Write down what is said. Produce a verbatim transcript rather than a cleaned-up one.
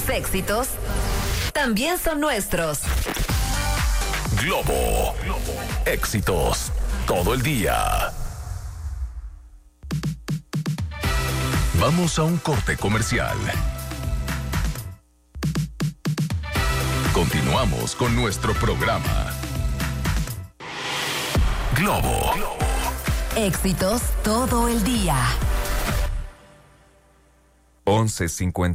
Tus éxitos también son nuestros. Globo. Éxitos todo el día. Vamos a un corte comercial. Continuamos con nuestro programa. Globo. Éxitos todo el día. once cincuenta